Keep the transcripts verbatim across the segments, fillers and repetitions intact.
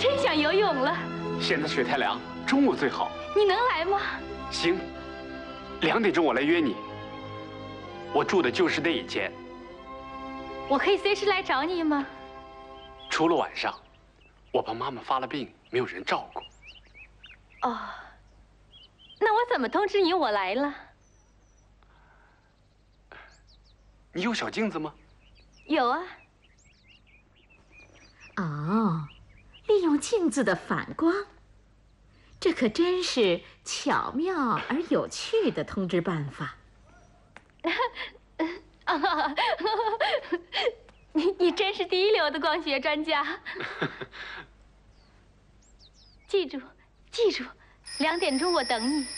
真想游泳了。 现在水太凉，中午最好。 你能来吗？ 行，两点钟我来约你。我住的就是那一间。 我可以随时来找你吗？ 除了晚上，我爸妈妈发了病，没有人照顾。 哦，那我怎么通知你我来了？ 你有小镜子吗？ 有啊。 哦，利用镜子的反光，这可真是巧妙而有趣的通知办法。 你你真是第一流的光学专家。记住，记住，两点钟我等你。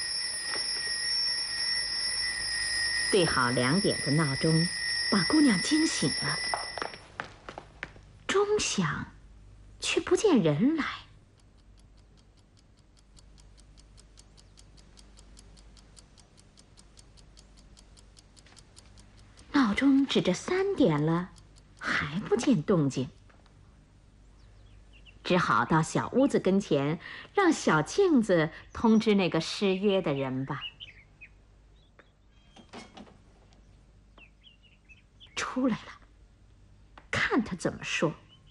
对好两点的闹钟，把姑娘惊醒了。钟响，却不见人来。闹钟指着三点了，还不见动静，只好到小屋子跟前，让小镜子通知那个失约的人吧。出来了，看他怎么说。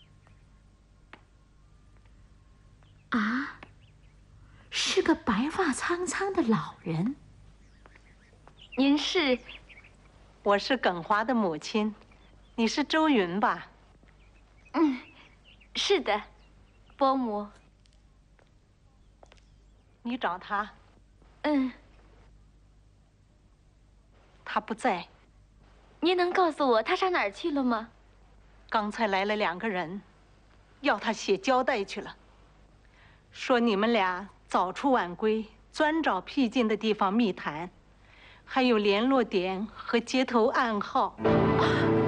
啊，是个白发苍苍的老人。 您是？ 我是耿华的母亲，你是周云吧？ 嗯，是的，伯母。 你找他？ 嗯。 他不在。 您能告诉我他上哪儿去了吗？ 刚才来了两个人，要他写交代去了，说你们俩早出晚归，专找僻静的地方密谈，还有联络点和接头暗号。